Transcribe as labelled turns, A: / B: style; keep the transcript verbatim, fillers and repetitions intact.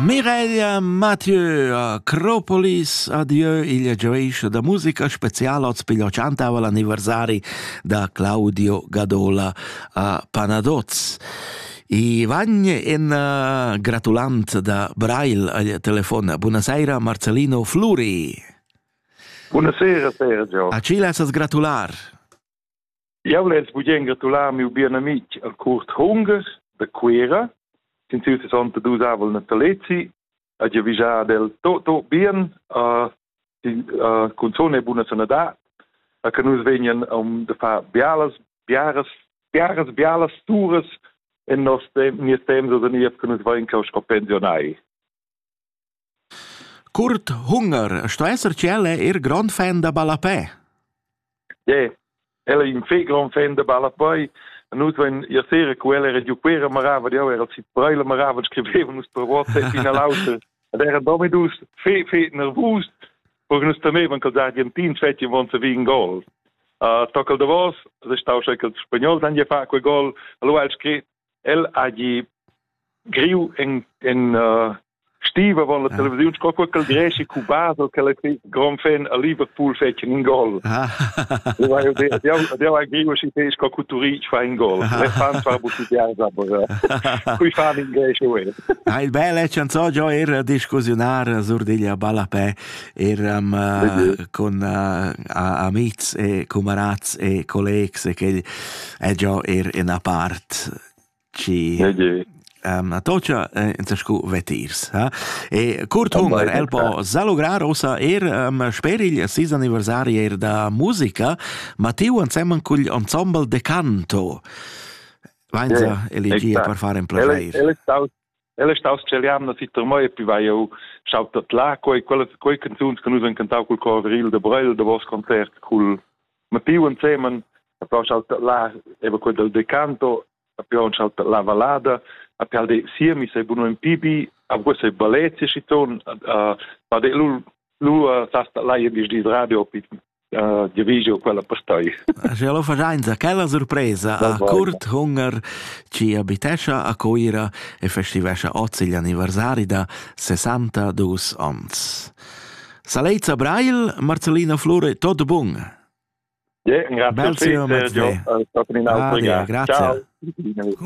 A: Mireia Mathieu, Acropolis, adieu, il gioisce da musica speciale per il centesimo anniversari da Claudio Gadola a Panadoz. I vagne in uh, gratulant da Braille al telefono. Buonasera, Marcellino Fluri.
B: Buonasera, Sergio.
A: A chi lascias gratular?
B: Io les voglio gratular mio bien amic al Kurt Hunger de Quera. Sin si sessantadue avel natalezi, a già del tutto bien, a uh, consone buona sanità, a che noi vengono um, de fa bialas, biaras, biaras, bialas tours in nos nies temps oder nie che noi vengono a pensionai.
A: Kurt Hunger, sto esser ciele er grand fan da Balapè?
B: Ja, ella è un fe grand fan da Balapè. En nu zijn je serie quelle reduquera marava di era si braille marava scrivevano per WhatsApp in lauter. En era domi dus fe fe nervus por nos também van que Argentin fetje van se vin gol. Uh, tocal de vos, de stau che el spagnol dan je fa quel gol, allo al scrit el agi griu en en uh, Stiva van la televisione scocco quel gresci cubato che le gran fan a Liverpool fece in gol. Io io agrivo si fece scocco turic fa in gol. Le fan fa buttare aber qui fa in gresci we.
A: Ah, il belle canzone già era discussionar surdiglia Balapè era um, uh, con uh, amici e camarats e colleghi che è già era in a part ci Um, a toccia eh, in ciascun vetirs. Eh? E Kurt oh, Hunger, el po salugrar osa er um, sperigl sis anniversari er da musica, ma tiu insieme con l'ensemble de canto. Vainza yeah, elegia per fare un placer.
B: Ele sta australiano si tormoi e poi vai io schautat là, quei quelle quei canzoni che noi abbiamo cantato col Corveril de Brel de vos concert col Matteo insieme, poi schautat là, eva quel del de canto, poi schautat la ballada. A pialde sia mi sei buono in pibi, a queste balletti si ton, ma de lu lu sta là e dis radio pi diviso quella postai.
A: Se lo facenza, che la sorpresa a Kurt Hunger ci abitescia a Coira e festivescia oggi gli anniversari da sessantadue ans. Salezza Braille, Marcellino Flure, tutto buon.
B: Ja, grazie.
A: Grazie.
B: Grazie.